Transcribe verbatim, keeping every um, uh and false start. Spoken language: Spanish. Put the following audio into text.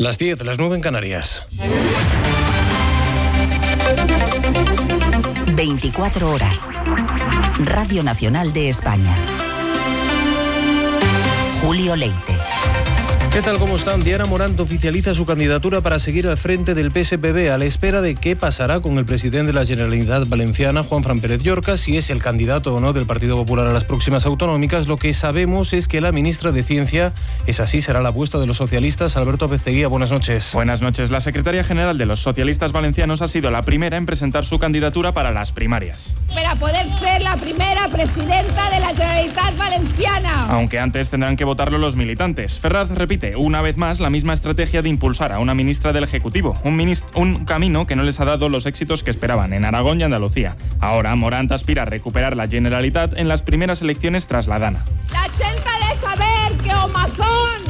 Las diez, las nueve en Canarias. veinticuatro horas. Radio Nacional de España. Julio Leite. ¿Qué tal? ¿Cómo están? Diana Morant oficializa su candidatura para seguir al frente del P S P B a la espera de qué pasará con el presidente de la Generalitat Valenciana, Juanfran Pérez Llorca, si es el candidato o no del Partido Popular a las próximas autonómicas. Lo que sabemos es que la ministra de Ciencia, es así, será la apuesta de los socialistas. Alberto Pesteguía, buenas noches. Buenas noches. La secretaria general de los socialistas valencianos ha sido la primera en presentar su candidatura para las primarias. Para poder ser la primera presidenta de la Generalitat Valenciana. Aunque antes tendrán que votarlo los militantes. Ferraz repite una vez más la misma estrategia de impulsar a una ministra del Ejecutivo, un, minist- un camino que no les ha dado los éxitos que esperaban en Aragón y Andalucía. Ahora Morant aspira a recuperar la Generalitat en las primeras elecciones tras la Dana. La gente de saber que o mazón